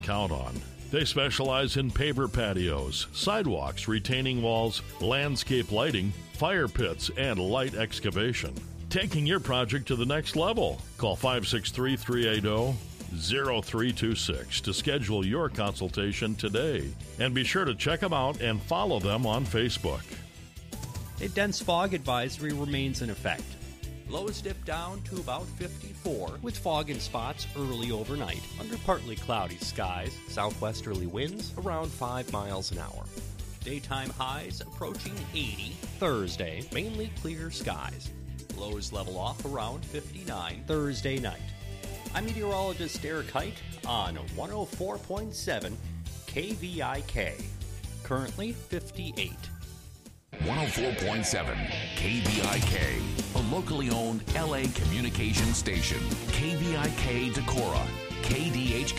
count on. They specialize in paver patios, sidewalks, retaining walls, landscape lighting, fire pits, and light excavation. Taking your project to the next level. Call 563-380-0326 to schedule your consultation today. And be sure to check them out and follow them on Facebook. A dense fog advisory remains in effect. Lows dip down to about 54, with fog in spots early overnight, under partly cloudy skies, southwesterly winds around 5 miles an hour. Daytime highs approaching 80 Thursday, mainly clear skies. Lows level off around 59 Thursday night. I'm meteorologist Derek Height on 104.7 KVIK. Currently 58. 104.7 KVIK, a locally owned LA communication station. KVIK Decorah, KDHK